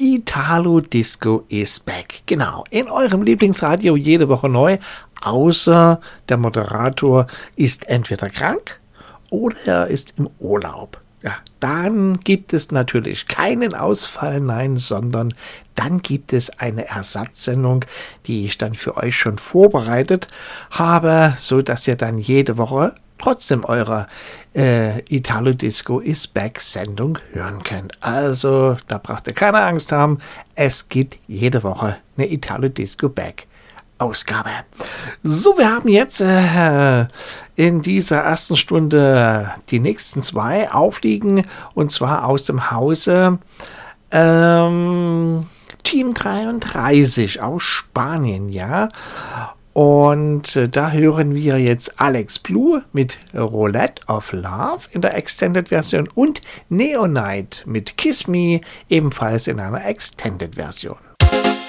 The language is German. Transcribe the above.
Italo Disco is back. Genau, in eurem Lieblingsradio jede Woche neu, außer der Moderator ist entweder krank oder er ist im Urlaub. Ja, dann gibt es natürlich keinen Ausfall, nein, sondern dann gibt es eine Ersatzsendung, die ich dann für euch schon vorbereitet habe, so dass ihr dann jede Woche trotzdem eure Italo Disco is Back Sendung hören könnt. Also, da braucht ihr keine Angst haben. Es gibt jede Woche eine Italo Disco Back Ausgabe. So, wir haben jetzt in dieser ersten Stunde die nächsten zwei aufliegen, und zwar aus dem Hause Team 33 aus Spanien, ja. Und da hören wir jetzt Alex Blue mit Roulette of Love in der Extended-Version und Neonite mit Kiss Me ebenfalls in einer Extended-Version.